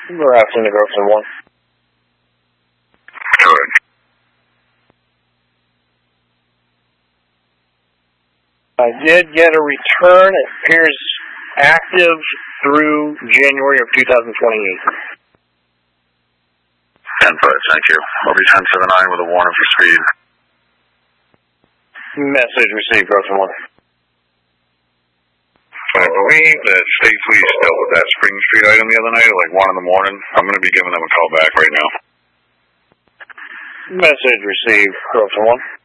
We're asking to Groveton 1. Correct. I did get a return. It appears active through January of 2028. 10-4, thank you. Over 1079 with a warning for speed. Message received, Groveton 1. I believe that State Police dealt with that Spring Street item the other night at like 1 in the morning. I'm going to be giving them a call back right now. Message received, Groveton 1.